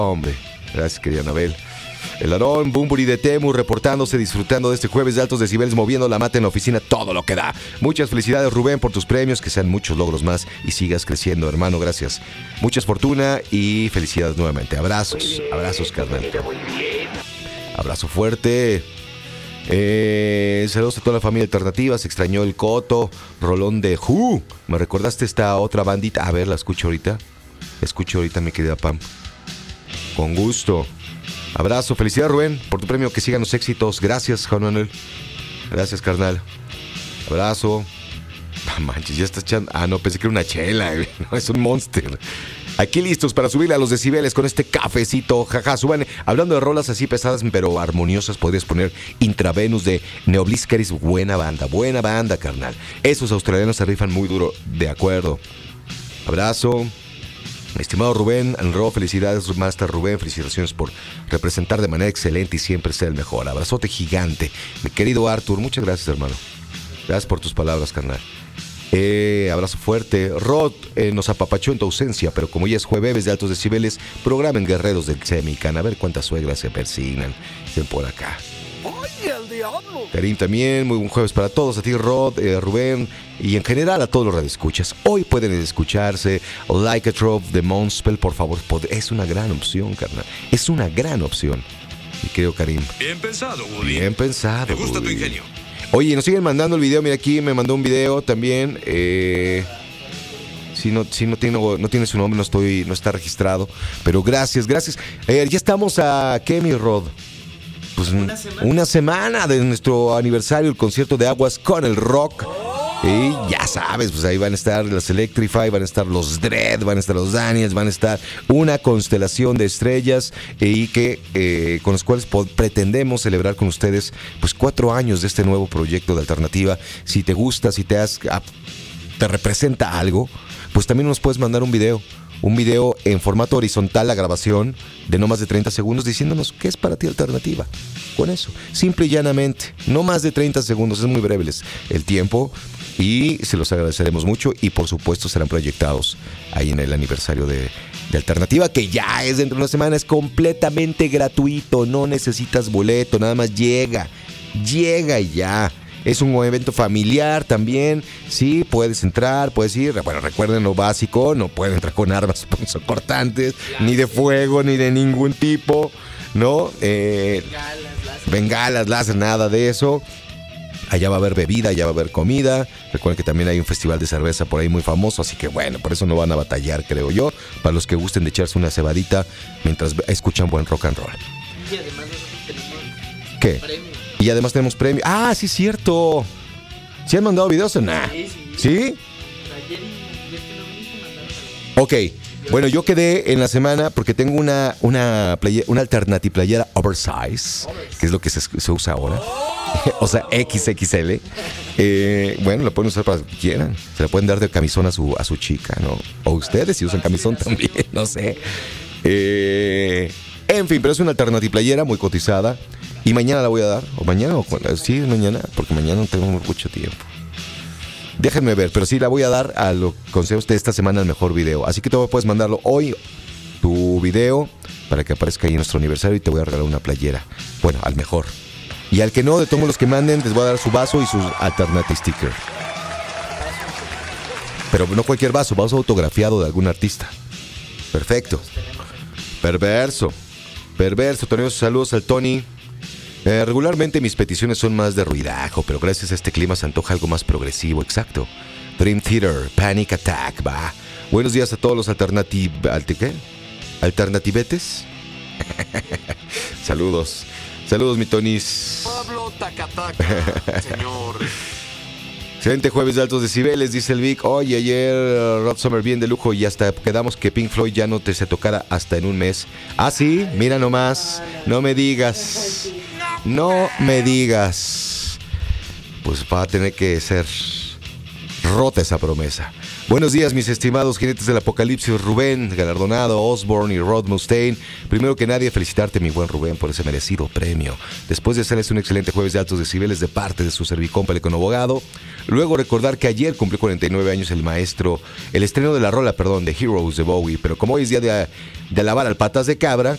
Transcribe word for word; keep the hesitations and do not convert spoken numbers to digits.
Hombre, gracias, querida Anabel. El Aarón, Bumburi de Temu, reportándose, disfrutando de este jueves de altos decibeles, moviendo la mata en la oficina, todo lo que da. Muchas felicidades, Rubén, por tus premios, que sean muchos logros más y sigas creciendo, hermano, gracias. Mucha fortuna y felicidades nuevamente. Abrazos, abrazos, carnal. Abrazo fuerte. Eh, saludos a toda la familia alternativa. Se extrañó el Coto, Rolón de Who. Me recordaste esta otra bandita. A ver, la escucho ahorita. Escucho ahorita, mi querida Pam. Con gusto. Abrazo, felicidades, Rubén, por tu premio, que sigan los éxitos. Gracias, Juan Manuel. Gracias, carnal. Abrazo. Ah, manches, ya estás echando. Ah, no, pensé que era una chela, güey. No, es un Monster. Aquí listos para subirle a los decibeles con este cafecito. Jaja, suban. Hablando de rolas así pesadas pero armoniosas, podrías poner Intravenus de Neobliscaris. Buena banda, buena banda, carnal. Esos australianos se rifan muy duro. De acuerdo. Abrazo. Estimado Rubén, Anro, felicidades, Master Rubén, felicitaciones por representar de manera excelente y siempre ser el mejor. Abrazote gigante. Mi querido Arthur, muchas gracias, hermano. Gracias por tus palabras, carnal. Eh, abrazo fuerte. Rod eh, nos apapachó en tu ausencia, pero como ya es jueves de altos decibeles, programen Guerreros del Semican. A ver cuántas suegras se persignan. Estén por acá. ¡Ay, el diablo! Karim también, muy buen jueves para todos. A ti, Rod, eh, Rubén y en general a todos los radioescuchas. Hoy pueden escucharse Like a Trove de Monspell, por favor. Es una gran opción, carnal. Es una gran opción, mi querido Karim. Bien pensado, Woody. Bien pensado. Me gusta Woody. tu ingenio. Oye, nos siguen mandando el video. Mira, aquí me mandó un video también. Eh, si no, si no tiene, no tiene su nombre, no estoy, no está registrado. Pero gracias, gracias. Eh, ya estamos a ¿qué, mi Rod? Pues una semana. una semana de nuestro aniversario, el concierto de Aguas con el Rock. Y ya sabes, pues ahí van a estar las Electrify, van a estar los Dread, van a estar los Daniels, van a estar una constelación de estrellas y que eh, con los cuales po- pretendemos celebrar con ustedes pues cuatro años de este nuevo proyecto de alternativa. Si te gusta, si te has, te representa algo, pues también nos puedes mandar un video. Un video en formato horizontal, la grabación de no más de treinta segundos, diciéndonos qué es para ti alternativa. Con eso, simple y llanamente, no más de treinta segundos, es muy breve el tiempo y se los agradeceremos mucho y por supuesto serán proyectados ahí en el aniversario de, de Alternativa, que ya es dentro de una semana, es completamente gratuito, no necesitas boleto, nada más llega, llega y ya. Es un evento familiar también, sí, puedes entrar, puedes ir, bueno, recuerden lo básico, no pueden entrar con armas punzocortantes, ni de fuego, ni de ningún tipo, ¿no? Eh, bengalas, láser, nada de eso. Allá va a haber bebida, allá va a haber comida. Recuerden que también hay un festival de cerveza por ahí muy famoso, así que bueno, por eso no van a batallar, creo yo, para los que gusten de echarse una cebadita mientras escuchan buen rock and roll. Y además nosotros tenemos ¿Qué? premio. Y además tenemos premio. ¡Ah, sí es cierto! ¿Sí han mandado videos o nada? Sí, sí. ¿Sí? Ayer y es que no viniste a mandar algo. Ok. Bueno, yo quedé en la semana porque tengo una, una, playe- una alternativa playera oversize, que es lo que se, se usa ahora. O sea, equis equis ele. Eh, bueno, la pueden usar para lo que quieran. Se la pueden dar de camisón a su, a su chica, ¿no? O ustedes si usan camisón también, no sé. Eh, en fin, pero es una alternativa playera muy cotizada. Y mañana la voy a dar. O mañana, o cuando. Sí, mañana, porque mañana no tengo mucho tiempo. Déjenme ver, pero sí la voy a dar a los consejos de esta semana el mejor video. Así que tú puedes mandarlo hoy, tu video, para que aparezca ahí en nuestro aniversario y te voy a regalar una playera. Bueno, al mejor. Y al que no, de todos los que manden, les voy a dar su vaso y sus alternative sticker. Pero no cualquier vaso, vaso autografiado de algún artista. Perfecto. Perverso. Perverso. Tenemos saludos al Tony. Eh, regularmente mis peticiones son más de ruidajo, pero gracias a este clima se antoja algo más progresivo, exacto. Dream Theater, Panic Attack, va. Buenos días a todos los alternativ... ¿Qué? ¿Alternativetes? Saludos. Saludos, mi Tonis. Pablo Tacataca, señor. Excelente jueves de altos decibeles, dice el Vic. Oye, ayer uh, Rod Summer bien de lujo y hasta quedamos que Pink Floyd ya no te se tocara hasta en un mes. Ah, sí, mira nomás. No me digas. No me digas. Pues va a tener que ser rota esa promesa. Buenos días, mis estimados jinetes del apocalipsis, Rubén, galardonado, Osborne y Rod Mustaine. Primero que nadie, felicitarte, mi buen Rubén, por ese merecido premio. Después de hacerles un excelente jueves de altos decibeles de parte de su servicompa, el econoabogado. Luego recordar que ayer cumplió cuarenta y nueve años el maestro, el estreno de la rola, perdón, de Heroes de Bowie. Pero como hoy es día de, de alabar al patas de cabra,